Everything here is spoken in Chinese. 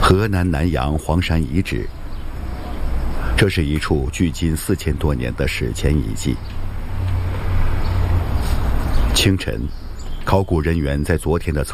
河南南阳黄山遗址，这是一处距今4000多年的史前遗迹。清晨，考古人员在昨天的